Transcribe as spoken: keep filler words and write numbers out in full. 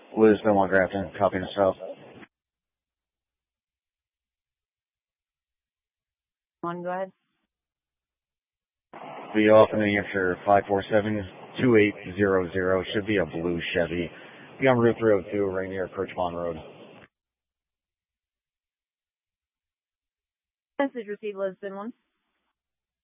Liz, Ben one Grafton, copying us out. One, go ahead. Be off in New Hampshire, five four seven two eight zero zero. Should be a blue Chevy. Be on Route three oh two, right near Kirchmont Road. Message received, Liz, Ben one.